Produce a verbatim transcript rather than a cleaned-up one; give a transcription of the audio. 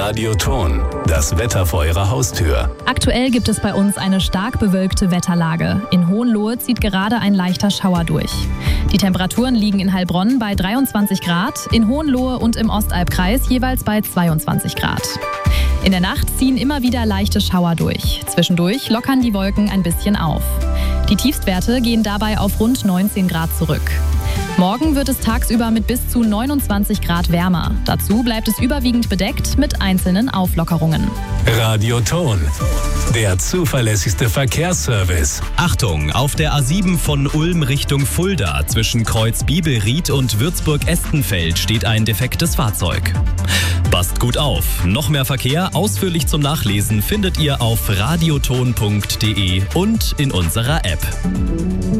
Radioton, das Wetter vor Ihrer Haustür. Aktuell gibt es bei uns eine stark bewölkte Wetterlage. In Hohenlohe zieht gerade ein leichter Schauer durch. Die Temperaturen liegen in Heilbronn bei dreiundzwanzig Grad, in Hohenlohe und im Ostalbkreis jeweils bei zweiundzwanzig Grad. In der Nacht ziehen immer wieder leichte Schauer durch. Zwischendurch lockern die Wolken ein bisschen auf. Die Tiefstwerte gehen dabei auf rund neunzehn Grad zurück. Morgen wird es tagsüber mit bis zu neunundzwanzig Grad wärmer. Dazu bleibt es überwiegend bedeckt mit einzelnen Auflockerungen. Radioton, der zuverlässigste Verkehrsservice. Achtung, auf der A sieben von Ulm Richtung Fulda zwischen Kreuz Bibelried und Würzburg-Estenfeld steht ein defektes Fahrzeug. Passt gut auf. Noch mehr Verkehr ausführlich zum Nachlesen findet ihr auf radioton punkt de und in unserer App.